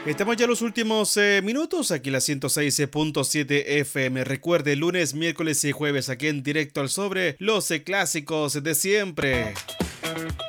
Estamos ya en los últimos minutos, aquí en la 106.7 FM. Recuerde, lunes, miércoles y jueves, aquí en Directo al Sobre, los clásicos de siempre.